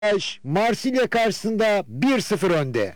Marsilya karşısında 1-0 önde.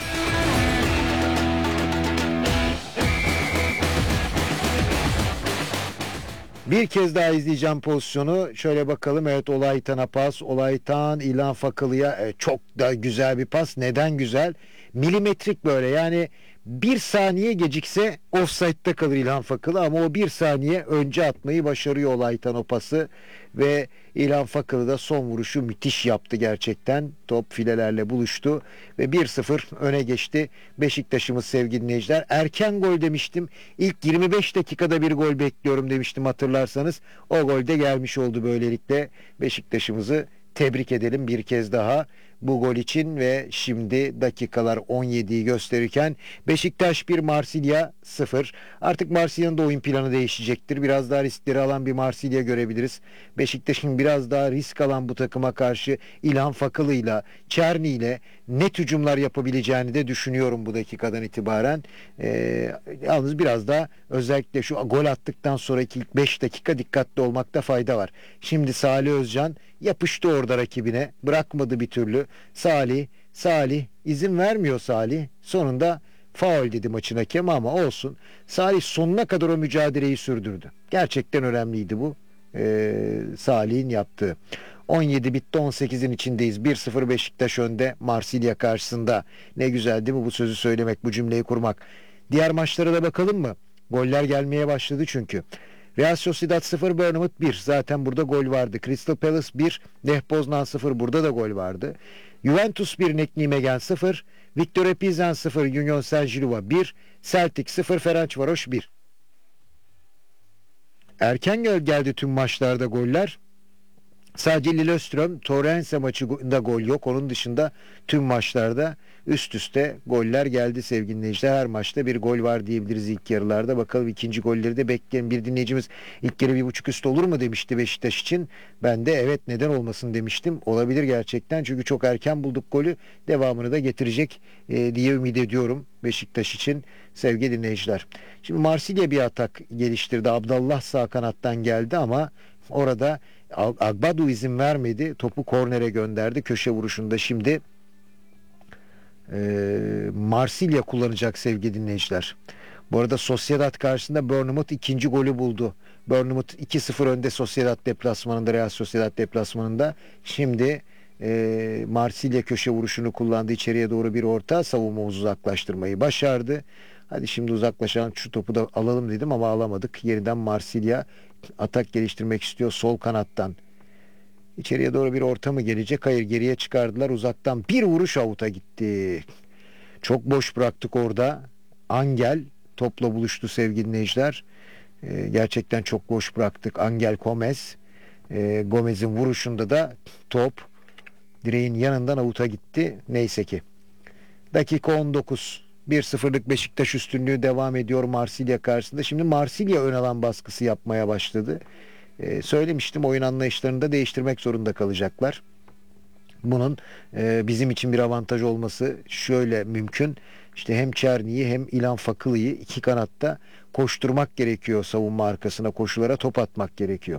Bir kez daha izleyeceğim pozisyonu. Şöyle bakalım. Evet, Olaytan'a pas. Olaytan İlhan Fakılı'ya çok da güzel bir pas. Neden güzel? Milimetrik böyle, yani bir saniye gecikse offside'da kalır İlhan Fakılı, ama o bir saniye önce atmayı başarıyor Olaytan o pası ve İlhan Fakılı da son vuruşu müthiş yaptı gerçekten. Top filelerle buluştu ve 1-0 öne geçti Beşiktaş'ımız sevgili dinleyiciler. Erken gol demiştim. İlk 25 dakikada bir gol bekliyorum demiştim, hatırlarsanız. O gol de gelmiş oldu böylelikle. Beşiktaş'ımızı tebrik edelim bir kez daha bu gol için ve şimdi dakikalar 17'yi gösterirken Beşiktaş 1, Marsilya 0. Artık Marsilya'nın da oyun planı değişecektir. Biraz daha riskleri alan bir Marsilya görebiliriz. Beşiktaş'ın biraz daha risk alan bu takıma karşı İlhan Fakılı'yla, Çerni'yle net hücumlar yapabileceğini de düşünüyorum bu dakikadan itibaren. Yalnız biraz daha özellikle şu gol attıktan sonraki ilk 5 dakika dikkatli olmakta fayda var. Şimdi Salih Özcan yapıştı orada rakibine. Bırakmadı bir türlü. Salih izin vermiyor Salih. Sonunda faul dedi maçın hakemi, ama olsun. Salih sonuna kadar o mücadeleyi sürdürdü. Gerçekten önemliydi bu. Salih'in yaptığı. 17 bitti, 18'in içindeyiz. 1-0 Beşiktaş önde Marsilya karşısında. Ne güzel değil mi bu sözü söylemek, bu cümleyi kurmak. Diğer maçlara da bakalım mı? Goller gelmeye başladı çünkü. Real Sociedad 0, Bournemouth 1. Zaten burada gol vardı. Crystal Palace 1, Lech Poznan 0. Burada da gol vardı. Juventus 1, Nek Nijmegen 0. Victoria Pilsen 0, Union Saint-Gilloise 1. Celtic 0, Ferencvaros 1. Erken geldi tüm maçlarda goller. Sadece Lillestrøm Torrense maçında gol yok. Onun dışında tüm maçlarda üst üste goller geldi sevgili dinleyiciler. Her maçta bir gol var diyebiliriz ilk yarılarda. Bakalım ikinci golleri de bekleyen bir dinleyicimiz ilk yarı 1.5 üst olur mu demişti Beşiktaş için. Ben de evet, neden olmasın demiştim. Olabilir gerçekten, çünkü çok erken bulduk golü. Devamını da getirecek diye ümit ediyorum Beşiktaş için sevgili dinleyiciler. Şimdi Marsilya bir atak geliştirdi. Abdallah sağ kanattan geldi ama orada Agbadu izin vermedi. Topu kornere gönderdi. Köşe vuruşunda şimdi Marsilya kullanacak sevgili dinleyiciler. Bu arada Sociedad karşısında Bournemouth ikinci golü buldu. Bournemouth 2-0 önde Sociedad deplasmanında, Real Sociedad deplasmanında. Şimdi Marsilya köşe vuruşunu kullandı. İçeriye doğru bir orta, savunmamızı uzaklaştırmayı başardı. Hadi şimdi uzaklaşan şu topu da alalım dedim ama alamadık. Yeniden Marsilya atak geliştirmek istiyor sol kanattan. İçeriye doğru bir orta mı gelecek? Hayır, geriye çıkardılar. Uzaktan bir vuruş avuta gitti. Çok boş bıraktık orada. Angel topla buluştu sevgili dinleyiciler. Gerçekten çok boş bıraktık. Angel Gomez. Gomez'in vuruşunda da top direğin yanından avuta gitti. Neyse ki. Dakika 19. 1-0'lık Beşiktaş üstünlüğü devam ediyor Marsilya karşısında. Şimdi Marsilya ön alan baskısı yapmaya başladı. Söylemiştim, oyun anlayışlarını da değiştirmek zorunda kalacaklar. Bunun bizim için bir avantaj olması şöyle mümkün. İşte hem Çerni'yi hem İlhan Fakılı'yı iki kanatta koşturmak gerekiyor, savunma arkasına koşulara top atmak gerekiyor.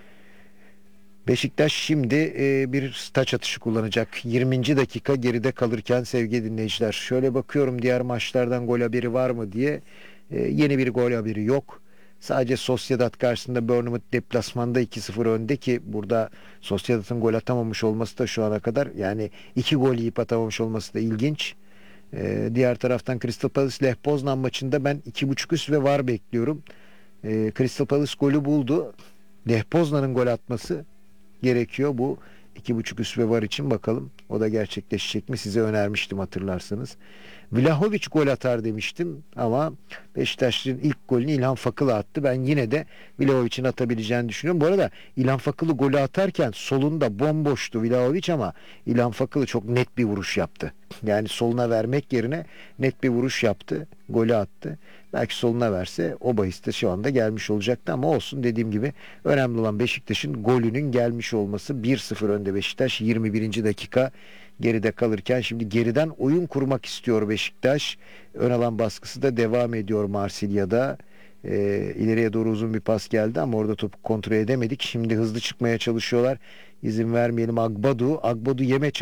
Beşiktaş şimdi bir taç atışı kullanacak. 20. dakika geride kalırken sevgili dinleyiciler. Şöyle bakıyorum diğer maçlardan gol haberi var mı diye. Yeni bir gol haberi yok. Sadece Sociedad karşısında Bournemouth deplasmanda 2-0 önde, ki burada Sociedad'ın gol atamamış olması da şu ana kadar, yani 2 gol yiyip atamamış olması da ilginç. Diğer taraftan Crystal Palace Lech Poznan maçında ben 2.5 üst ve var bekliyorum. Crystal Palace golü buldu. Lech Poznan'ın gol atması gerekiyor bu 2.5 üst ve var için. Bakalım o da gerçekleşecek mi? Size önermiştim hatırlarsanız. Vlahovic gol atar demiştim ama Beşiktaş'ın ilk golünü İlhan Fakılı attı. Ben yine de Vlahovic'in atabileceğini düşünüyorum. Bu arada İlhan Fakılı golü atarken solunda bomboştu Vlahovic, ama İlhan Fakılı çok net bir vuruş yaptı. Yani soluna vermek yerine net bir vuruş yaptı. Golü attı. Belki soluna verse o bahiste şu anda gelmiş olacaktı, ama olsun, dediğim gibi önemli olan Beşiktaş'ın golünün gelmiş olması. 1-0 önde Beşiktaş 21. dakika geride kalırken şimdi geriden oyun kurmak istiyor Beşiktaş. Ön alan baskısı da devam ediyor Marsilya'da. İleriye doğru uzun bir pas geldi ama orada topu kontrol edemedik. Şimdi hızlı çıkmaya çalışıyorlar. izin vermeyelim. Agbadu yeme